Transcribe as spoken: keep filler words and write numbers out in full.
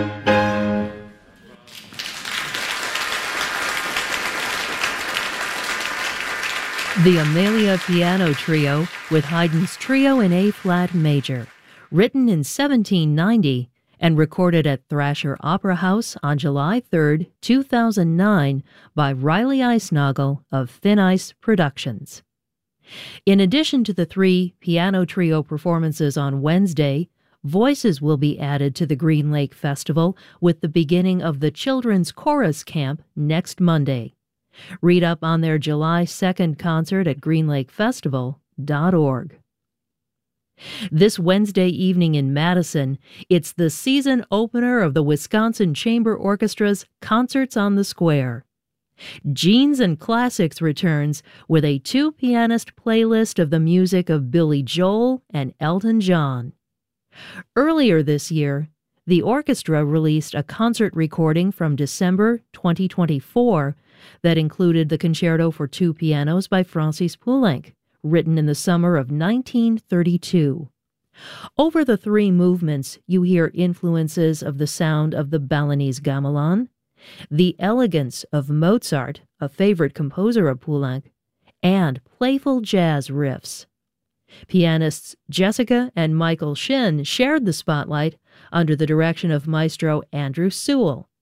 The Amelia Piano Trio with Haydn's Trio in A-flat major, written in seventeen ninety and recorded at Thrasher Opera House on July third, two thousand nine by Riley Eisnagel of Thin Ice Productions. In addition to the three piano trio performances on Wednesday, voices will be added to the Green Lake Festival with the beginning of the Children's Chorus Camp next Monday. Read up on their July second concert at green lake festival dot org. This Wednesday evening in Madison, it's the season opener of the Wisconsin Chamber Orchestra's Concerts on the Square. Genes and Classics returns with a two-pianist playlist of the music of Billy Joel and Elton John. Earlier this year, the orchestra released a concert recording from December twenty twenty-four that included the Concerto for Two Pianos by Francis Poulenc, written in the summer of nineteen thirty-two. Over the three movements, you hear influences of the sound of the Balinese gamelan, the elegance of Mozart, a favorite composer of Poulenc, and playful jazz riffs. Pianists Jessica and Michael Shin shared the spotlight under the direction of Maestro Andrew Sewell.